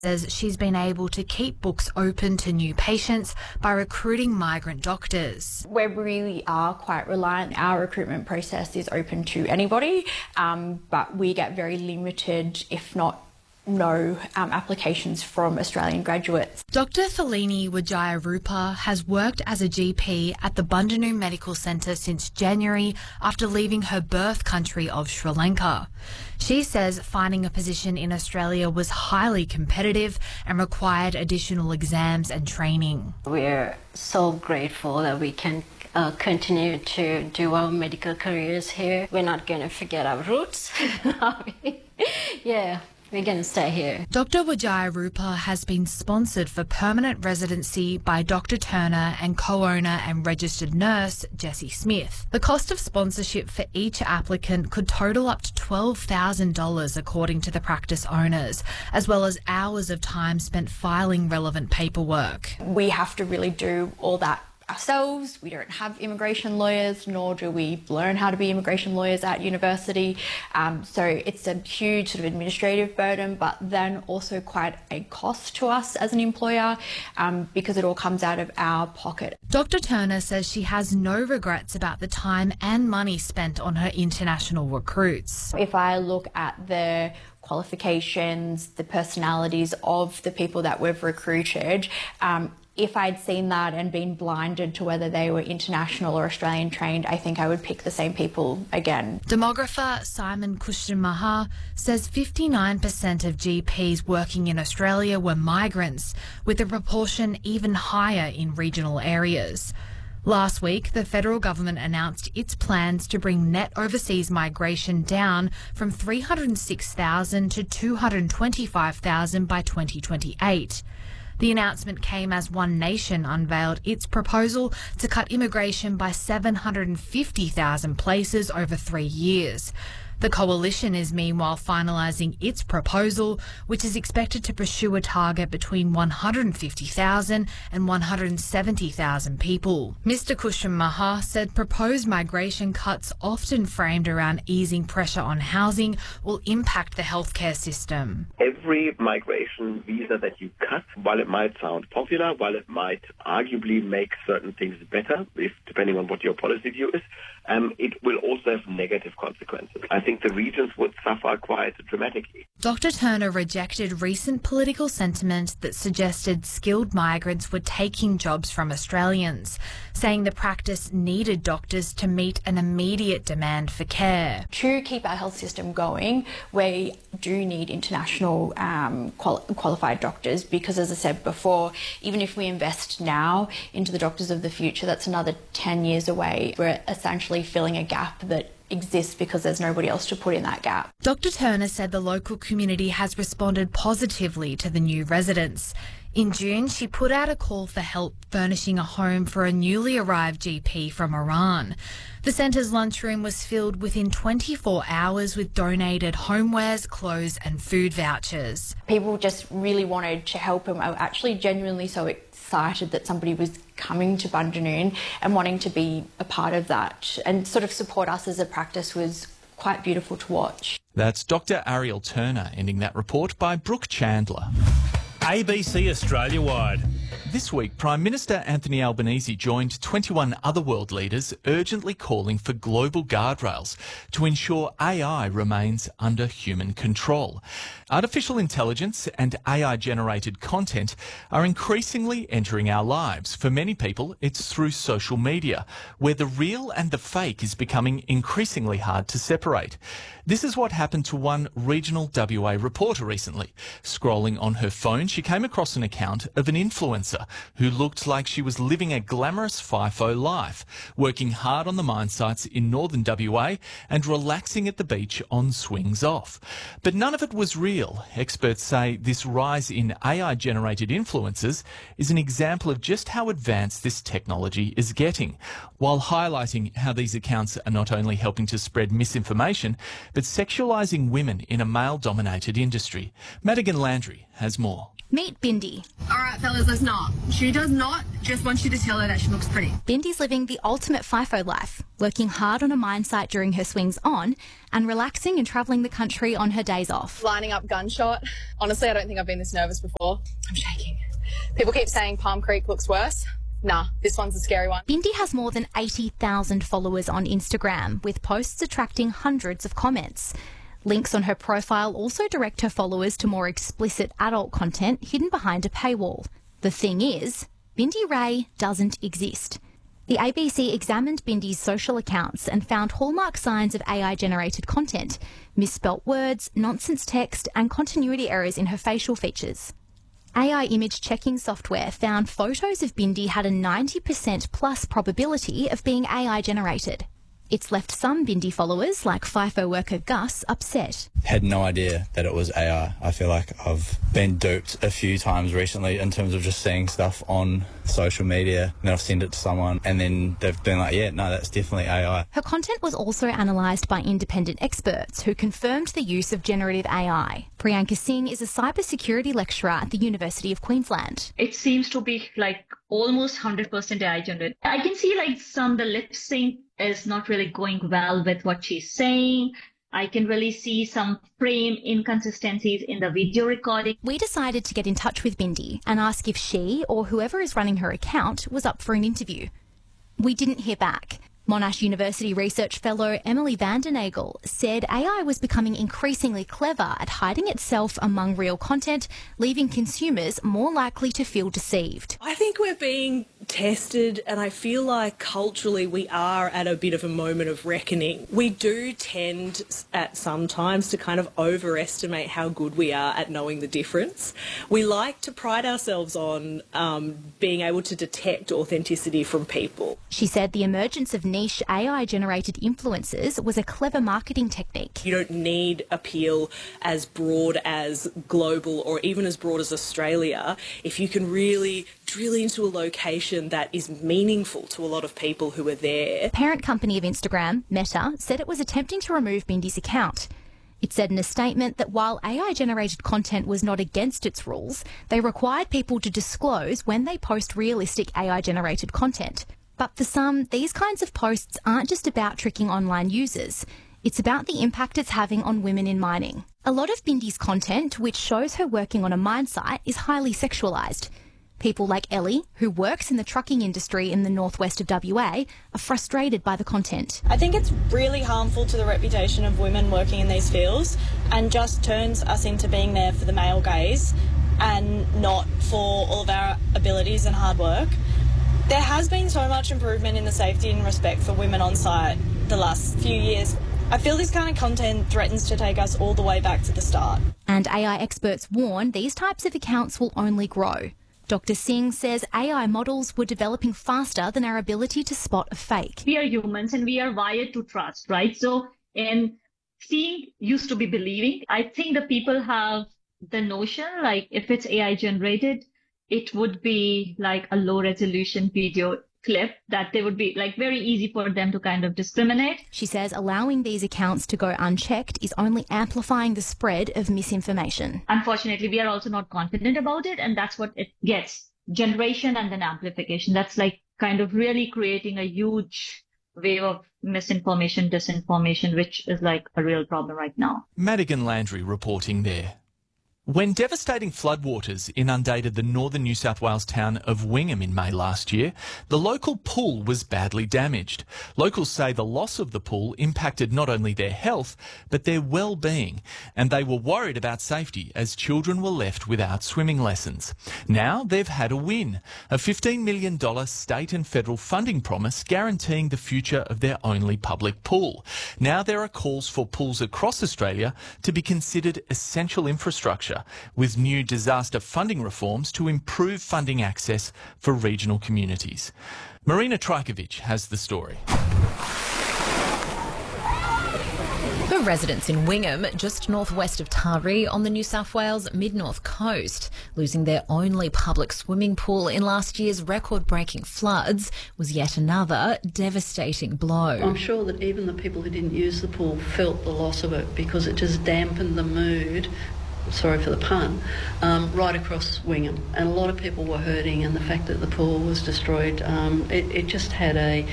says she's been able to keep books open to new patients by recruiting migrant doctors. We really are quite reliant. Our recruitment process is open to anybody, but we get very limited, if not no, applications from Australian graduates. Dr. Thalini Wijayarupa has worked as a GP at the Bundanu Medical Centre since January after leaving her birth country of Sri Lanka. She says finding a position in Australia was highly competitive and required additional exams and training. We're so grateful that we can continue to do our medical careers here. We're not going to forget our roots. Yeah. We're going to stay here. Dr. Wijayarupa has been sponsored for permanent residency by Dr. Turner and co-owner and registered nurse Jessie Smith. The cost of sponsorship for each applicant could total up to $12,000 according to the practice owners, as well as hours of time spent filing relevant paperwork. We have to really do all that ourselves. We don't have immigration lawyers, nor do we learn how to be immigration lawyers at university. So it's a huge sort of administrative burden, but then also quite a cost to us as an employer because it all comes out of our pocket. Dr. Turner says she has no regrets about the time and money spent on her international recruits. If I look at the qualifications, the personalities of the people that we've recruited, if I'd seen that and been blinded to whether they were international or Australian trained, I think I would pick the same people again. Demographer Simon Kushmaha says 59% of GPs working in Australia were migrants, with the proportion even higher in regional areas. Last week, the federal government announced its plans to bring net overseas migration down from 306,000 to 225,000 by 2028. The announcement came as One Nation unveiled its proposal to cut immigration by 750,000 places over 3 years. The coalition is meanwhile finalising its proposal, which is expected to pursue a target between 150,000 and 170,000 people. Mr. Kushmaha said proposed migration cuts, often framed around easing pressure on housing, will impact the healthcare system. Every migration visa that you cut, while it might sound popular, while it might arguably make certain things better, depending on what your policy view is, it will also have negative consequences. I think the regions would suffer quite dramatically. Dr. Turner rejected recent political sentiment that suggested skilled migrants were taking jobs from Australians, saying the practice needed doctors to meet an immediate demand for care. To keep our health system going, we do need international qualified doctors because, as I said before, even if we invest now into the doctors of the future, that's another 10 years away. We're essentially filling a gap that exists because there's nobody else to put in that gap. Dr. Turner said the local community has responded positively to the new residents. In June, she put out a call for help furnishing a home for a newly arrived GP from Iran. The centre's lunchroom was filled within 24 hours with donated homewares, clothes and food vouchers. People just really wanted to help him. I was actually genuinely so excited that somebody was coming to Bundanoon and wanting to be a part of that and sort of support us as a practice was quite beautiful to watch. That's Dr. Ariel Turner ending that report by Brooke Chandler. ABC Australia-wide. This week, Prime Minister Anthony Albanese joined 21 other world leaders urgently calling for global guardrails to ensure AI remains under human control. Artificial intelligence and AI-generated content are increasingly entering our lives. For many people, it's through social media, where the real and the fake is becoming increasingly hard to separate. This is what happened to one regional WA reporter recently. Scrolling on her phone, she came across an account of an influencer who looked like she was living a glamorous FIFO life, working hard on the mine sites in northern WA and relaxing at the beach on swings off. But none of it was real. Experts say this rise in AI-generated influencers is an example of just how advanced this technology is getting, while highlighting how these accounts are not only helping to spread misinformation, but sexualising women in a male-dominated industry. Madigan Landry has more. Meet Bindi. All right, fellas, let's not. She does not just want you to tell her that she looks pretty. Bindi's living the ultimate FIFO life, working hard on a mine site during her swings on and relaxing and travelling the country on her days off. Lining up gunshot. Honestly, I don't think I've been this nervous before. I'm shaking. People keep saying Palm Creek looks worse. Nah, this one's a scary one. Bindi has more than 80,000 followers on Instagram, with posts attracting hundreds of comments. Links on her profile also direct her followers to more explicit adult content hidden behind a paywall. The thing is, Bindi Ray doesn't exist. The ABC examined Bindi's social accounts and found hallmark signs of AI-generated content, misspelt words, nonsense text, and continuity errors in her facial features. AI image checking software found photos of Bindi had a 90% plus probability of being AI-generated. It's left some Bindi followers, like FIFO worker Gus, upset. Had no idea that it was AI. I feel like I've been duped a few times recently in terms of just seeing stuff on social media, and then I've sent it to someone and then they've been like, yeah, no, that's definitely AI. Her content was also analysed by independent experts who confirmed the use of generative AI. Priyanka Singh is a cybersecurity lecturer at the University of Queensland. It seems to be like almost 100% AI generated. I can see like the lip sync is not really going well with what she's saying. I can really see some frame inconsistencies in the video recording. We decided to get in touch with Bindi and ask if she or whoever is running her account was up for an interview. We didn't hear back. Monash University research fellow Emily Vandenagel said AI was becoming increasingly clever at hiding itself among real content, leaving consumers more likely to feel deceived. I think we're being tested, and I feel like culturally we are at a bit of a moment of reckoning. We do tend at sometimes to kind of overestimate how good we are at knowing the difference. We like to pride ourselves on being able to detect authenticity from people. She said the emergence of niche AI-generated influencers was a clever marketing technique. You don't need appeal as broad as global or even as broad as Australia if you can really drill into a location that is meaningful to a lot of people who are there. Parent company of Instagram, Meta, said it was attempting to remove Bindi's account. It said in a statement that while AI-generated content was not against its rules, they required people to disclose when they post realistic AI-generated content. But for some, these kinds of posts aren't just about tricking online users. It's about the impact it's having on women in mining. A lot of Bindi's content, which shows her working on a mine site, is highly sexualised. People like Ellie, who works in the trucking industry in the northwest of WA, are frustrated by the content. I think it's really harmful to the reputation of women working in these fields and just turns us into being there for the male gaze and not for all of our abilities and hard work. There has been so much improvement in the safety and respect for women on site the last few years. I feel this kind of content threatens to take us all the way back to the start. And AI experts warn these types of accounts will only grow. Dr. Singh says AI models were developing faster than our ability to spot a fake. We are humans and we are wired to trust, right? So, and seeing used to be believing. I think the people have the notion, like if it's AI generated, it would be like a low resolution video clip that they would be like very easy for them to kind of discriminate. She says allowing these accounts to go unchecked is only amplifying the spread of misinformation. Unfortunately, we are also not confident about it, and that's what it gets. Generation and then amplification. That's like kind of really creating a huge wave of misinformation, disinformation, which is like a real problem right now. Madigan Landry reporting there. When devastating floodwaters inundated the northern New South Wales town of Wingham in May last year, the local pool was badly damaged. Locals say the loss of the pool impacted not only their health, but their well-being, and they were worried about safety as children were left without swimming lessons. Now they've had a win, a $15 million state and federal funding promise guaranteeing the future of their only public pool. Now there are calls for pools across Australia to be considered essential infrastructure, with new disaster funding reforms to improve funding access for regional communities. Marina Trajkovic has the story. The residents in Wingham, just northwest of Taree on the New South Wales mid-north coast, losing their only public swimming pool in last year's record-breaking floods was yet another devastating blow. I'm sure that even the people who didn't use the pool felt the loss of it because it just dampened the mood sorry for the pun, right across Wingham, and a lot of people were hurting, and the fact that the pool was destroyed, it just had an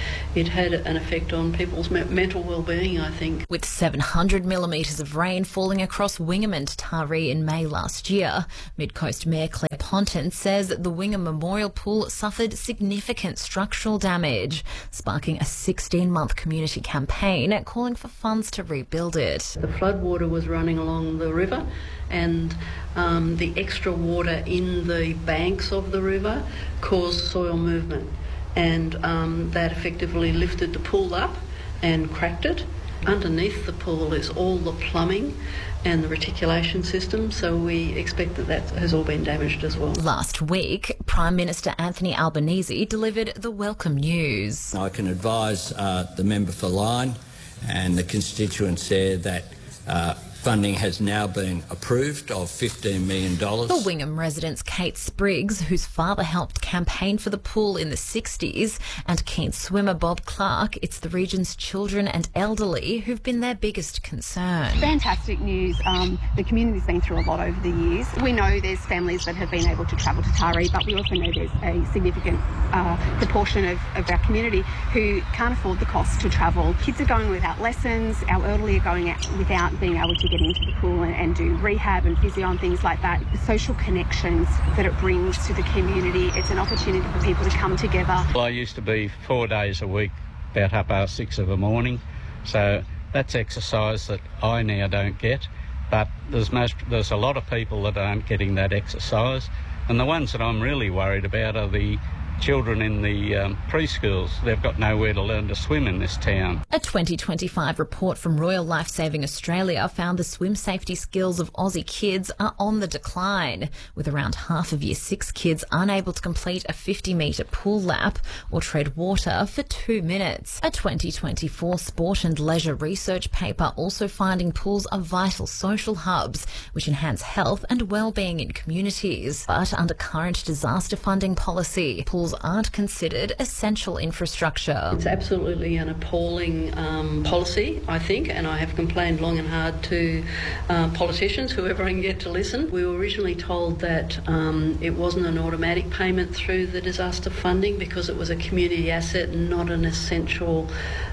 effect on people's mental well-being, I think. With 700 millimetres of rain falling across Wingham and Taree in May last year, Mid-Coast Mayor Claire Ponton says the Wingham Memorial Pool suffered significant structural damage, sparking a 16-month community campaign calling for funds to rebuild it. The floodwater was running along the river, and the extra water in the banks of the river caused soil movement, and that effectively lifted the pool up and cracked it. Underneath the pool is all the plumbing and the reticulation system, so we expect that has all been damaged as well. Last week, Prime Minister Anthony Albanese delivered the welcome news. I can advise the member for Lyne and the constituents there that funding has now been approved of $15 million. For Wingham residents Kate Spriggs, whose father helped campaign for the pool in the 60s, and keen swimmer Bob Clark, it's the region's children and elderly who've been their biggest concern. Fantastic news. The community's been through a lot over the years. We know there's families that have been able to travel to Taree, but we also know there's a significant proportion of our community who can't afford the cost to travel. Kids are going without lessons, our elderly are going out without being able to get into the pool and do rehab and physio and things like that. The social connections that it brings to the community, it's an opportunity for people to come together. Well, I used to be 4 days a week, about 6:30 in the morning, so that's exercise that I now don't get, but there's a lot of people that aren't getting that exercise, and the ones that I'm really worried about are the children in the preschools. They've got nowhere to learn to swim in this town. A 2025 report from Royal Lifesaving Australia found the swim safety skills of Aussie kids are on the decline, with around half of Year 6 kids unable to complete a 50-metre pool lap or tread water for 2 minutes. A 2024 Sport and Leisure research paper also finding pools are vital social hubs, which enhance health and well-being in communities. But under current disaster funding policy, pools aren't considered essential infrastructure. It's absolutely an appalling policy, I think, and I have complained long and hard to politicians, whoever I can get to listen. We were originally told that it wasn't an automatic payment through the disaster funding because it was a community asset and not an essential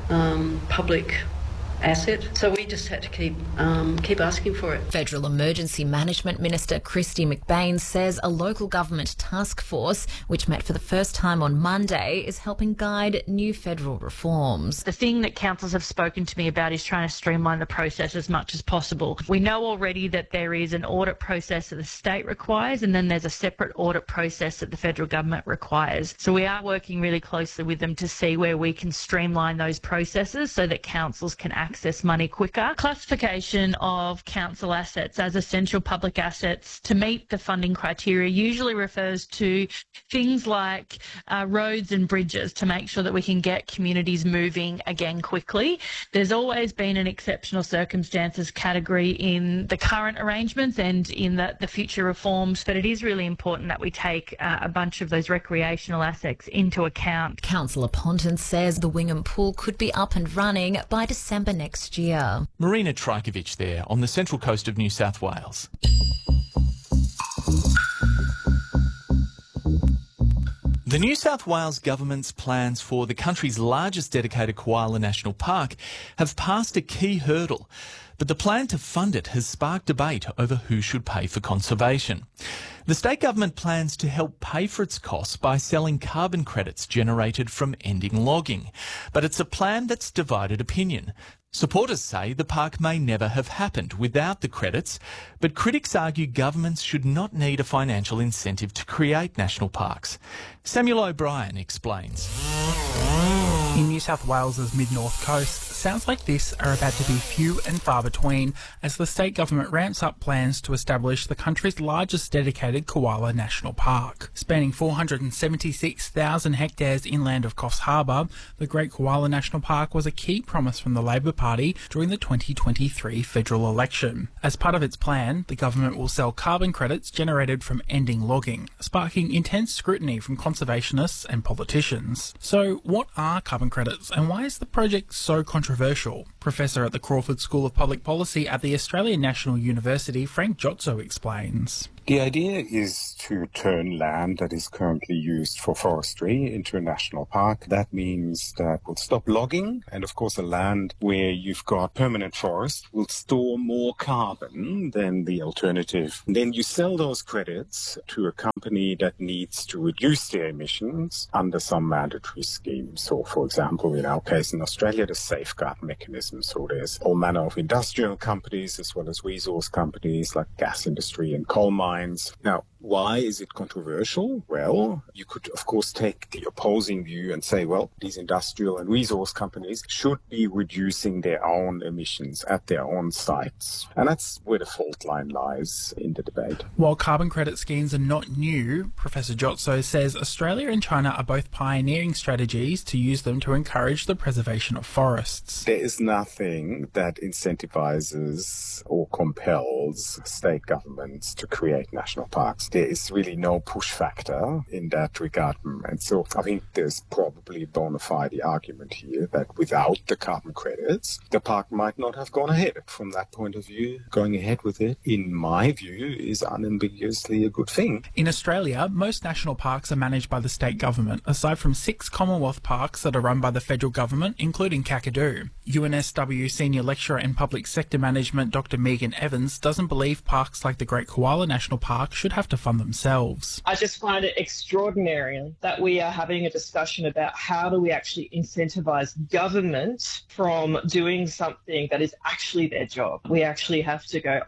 public asset. So we just had to keep asking for it. Federal Emergency Management Minister Kristy McBain says a local government task force, which met for the first time on Monday, is helping guide new federal reforms. The thing that councils have spoken to me about is trying to streamline the process as much as possible. We know already that there is an audit process that the state requires, and then there's a separate audit process that the federal government requires. So we are working really closely with them to see where we can streamline those processes so that councils can access money quicker. Classification of council assets as essential public assets to meet the funding criteria usually refers to things like roads and bridges to make sure that we can get communities moving again quickly. There's always been an exceptional circumstances category in the current arrangements and in the future reforms, but it is really important that we take a bunch of those recreational assets into account. Councillor Ponton says the Wingham Pool could be up and running by December next year. Marina Trajkovic there on the central coast of New South Wales. The New South Wales government's plans for the country's largest dedicated koala national park have passed a key hurdle, but the plan to fund it has sparked debate over who should pay for conservation. The state government plans to help pay for its costs by selling carbon credits generated from ending logging, but it's a plan that's divided opinion. Supporters say the park may never have happened without the credits, but critics argue governments should not need a financial incentive to create national parks. Samuel O'Brien explains. In New South Wales's mid-north coast, sounds like this are about to be few and far between as the state government ramps up plans to establish the country's largest dedicated koala national park. Spanning 476,000 hectares inland of Coffs Harbour, the Great Koala National Park was a key promise from the Labor Party during the 2023 federal election. As part of its plan, the government will sell carbon credits generated from ending logging, sparking intense scrutiny from conservationists and politicians. So what are carbon carbon credits, and why is the project so controversial? Professor at the Crawford School of Public Policy at the Australian National University, Frank Giotso, explains. The idea is to turn land that is currently used for forestry into a national park. That means that we'll stop logging, and of course a land where you've got permanent forest will store more carbon than the alternative. Then you sell those credits to a company that needs to reduce their emissions under some mandatory scheme. So for example, in our case in Australia, the safeguard mechanism. So there's all manner of industrial companies as well as resource companies like gas industry and coal mines. Now, why is it controversial? Well, you could, of course, take the opposing view and say, well, these industrial and resource companies should be reducing their own emissions at their own sites. And that's where the fault line lies in the debate. While carbon credit schemes are not new, Professor Giotso says Australia and China are both pioneering strategies to use them to encourage the preservation of forests. There is nothing that incentivizes or compels state governments to create national parks. There is really no push factor in that regard. And so I think there's probably a bona fide argument here that without the carbon credits, the park might not have gone ahead. From that point of view, going ahead with it, in my view, is unambiguously a good thing. In Australia, most national parks are managed by the state government, aside from 6 Commonwealth parks that are run by the federal government, including Kakadu. UNSW Senior Lecturer in Public Sector Management Dr. Megan Evans doesn't believe parks like the Great Koala National Park should have to fund themselves. I just find it extraordinary that we are having a discussion about how do we actually incentivise government from doing something that is actually their job. We actually have to go,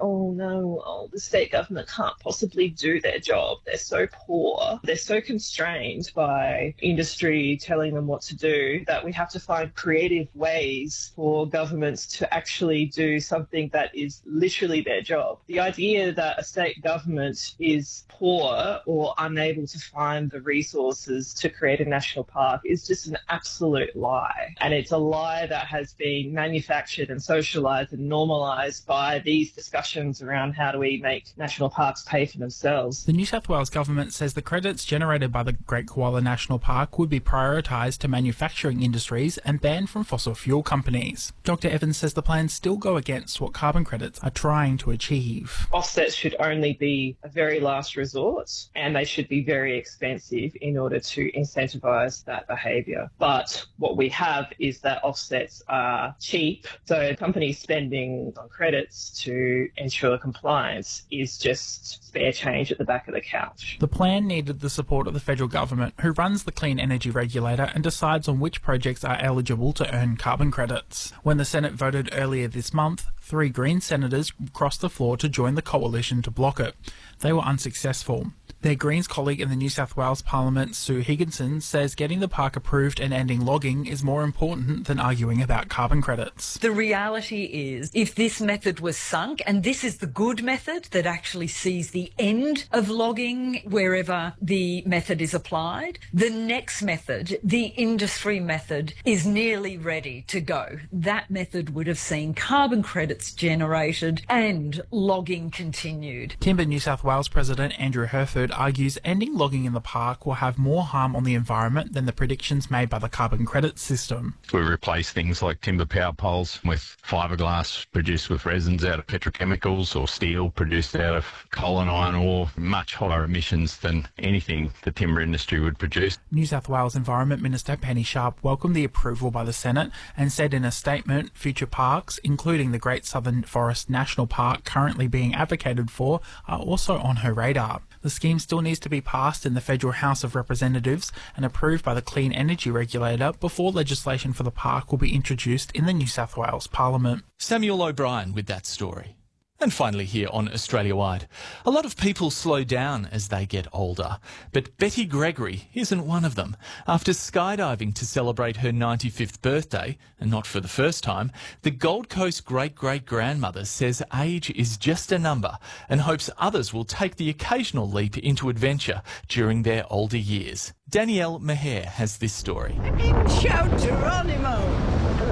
the state government can't possibly do their job. They're so poor. They're so constrained by industry telling them what to do that we have to find creative ways for governments to actually do something that is literally their job. The idea that a state government is poor or unable to find the resources to create a national park is just an absolute lie. And it's a lie that has been manufactured and socialised and normalised by these discussions around how do we make national parks pay for themselves. The New South Wales government says the credits generated by the Great Koala National Park would be prioritised to manufacturing industries and banned from fossil fuel companies. Dr. Evans says the plans still go against what carbon credits are trying to achieve. Offsets should only be a very last resort, and they should be very expensive in order to incentivise that behaviour. But what we have is that offsets are cheap, so companies spending on credits to ensure compliance is just spare change at the back of the couch. The plan needed the support of the federal government, who runs the Clean Energy Regulator and decides on which projects are eligible to earn carbon credits. When the Senate voted earlier this month, 3 Green senators crossed the floor to join the coalition to block it. They were unsuccessful. Their Greens colleague in the New South Wales Parliament, Sue Higginson, says getting the park approved and ending logging is more important than arguing about carbon credits. The reality is, if this method was sunk, and this is the good method that actually sees the end of logging wherever the method is applied, the next method, the industry method, is nearly ready to go. That method would have seen carbon credits generated and logging continued. Timber New South Wales President Andrew Herford argues ending logging in the park will have more harm on the environment than the predictions made by the carbon credit system. We replace things like timber power poles with fiberglass produced with resins out of petrochemicals or steel produced out of coal and iron ore, much higher emissions than anything the timber industry would produce. New South Wales Environment Minister Penny Sharp welcomed the approval by the Senate and said in a statement future parks, including the Great Southern Forest National Park currently being advocated for, are also on her radar. The scheme still needs to be passed in the Federal House of Representatives and approved by the Clean Energy Regulator before legislation for the park will be introduced in the New South Wales Parliament. Samuel O'Brien with that story. And finally here on Australia Wide, a lot of people slow down as they get older, but Betty Gregory isn't one of them. After skydiving to celebrate her 95th birthday, and not for the first time, the Gold Coast great-great-grandmother says age is just a number and hopes others will take the occasional leap into adventure during their older years. Danielle Maher has this story. Shout Geronimo!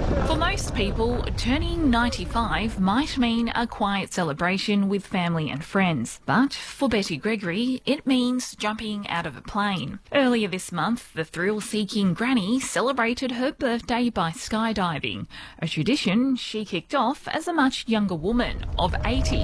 For most people, turning 95 might mean a quiet celebration with family and friends. But for Betty Gregory, it means jumping out of a plane. Earlier this month, the thrill-seeking granny celebrated her birthday by skydiving, a tradition she kicked off as a much younger woman of 80.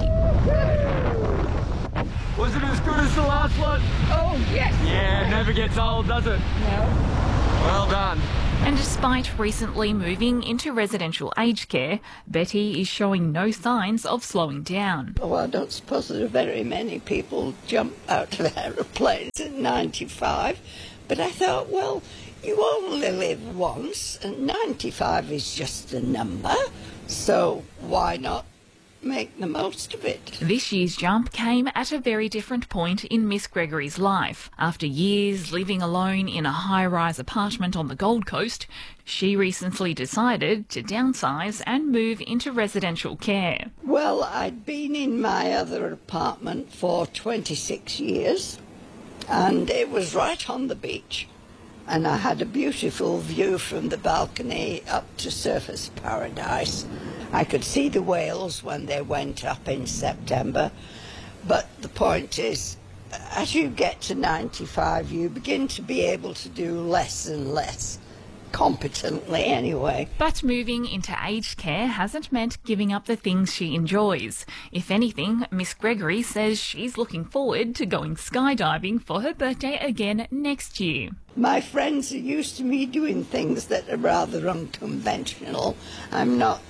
Was it as good as the last one? Oh, yes. Yeah, it never gets old, does it? No. Well done. And despite recently moving into residential aged care, Betty is showing no signs of slowing down. Oh, I don't suppose there are very many people jump out of aeroplanes at 95, but I thought, well, you only live once, and 95 is just a number, so why not make the most of it? This year's jump came at a very different point in Miss Gregory's life. After years living alone in a high-rise apartment on the Gold Coast, she recently decided to downsize and move into residential care. Well, I'd been in my other apartment for 26 years, and it was right on the beach. And I had a beautiful view from the balcony up to Surfers Paradise. I could see the whales when they went up in September. But the point is, as you get to 95, you begin to be able to do less and less. Competently anyway. But moving into aged care hasn't meant giving up the things she enjoys. If anything, Miss Gregory says she's looking forward to going skydiving for her birthday again next year. My friends are used to me doing things that are rather unconventional. I'm not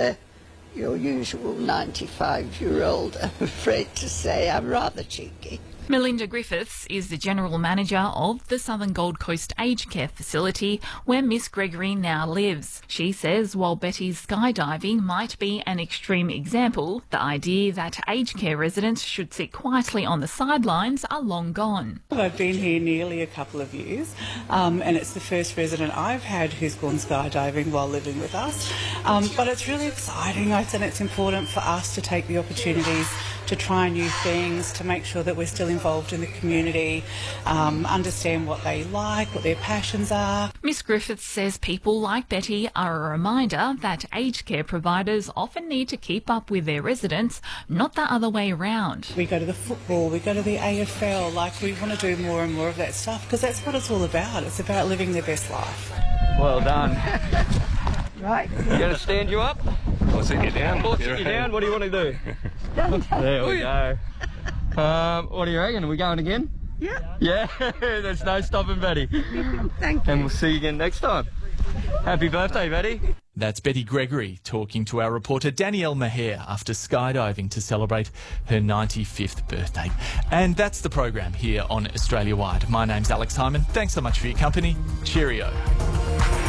your usual 95-year-old, I'm afraid to say. I'm rather cheeky. Melinda Griffiths is the General Manager of the Southern Gold Coast Aged Care Facility where Miss Gregory now lives. She says while Betty's skydiving might be an extreme example, the idea that aged care residents should sit quietly on the sidelines are long gone. I've been here nearly a couple of years and it's the first resident I've had who's gone skydiving while living with us. But it's really exciting, and it's important for us to take the opportunities to try new things, to make sure that we're still involved in the community, understand what they like, what their passions are. Miss Griffiths says people like Betty are a reminder that aged care providers often need to keep up with their residents, not the other way around. We go to the football, we go to the AFL, we want to do more and more of that stuff because that's what it's all about. It's about living their best life. Well done. Right. You going to stand you up? I'll sit you down. I'll sit you down. What do you want to do? There we go. What do you reckon? Are we going again? Yeah. Yeah, there's no stopping Betty. Thank you. And we'll see you again next time. Happy birthday, Betty. That's Betty Gregory talking to our reporter Danielle Maher after skydiving to celebrate her 95th birthday. And that's the program here on Australia Wide. My name's Alex Hyman. Thanks so much for your company. Cheerio.